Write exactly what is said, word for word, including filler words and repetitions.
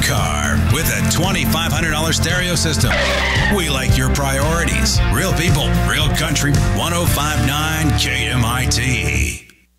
car with a twenty-five hundred dollars stereo system. We like your priorities. Real people, real country, one oh five point nine K M I T.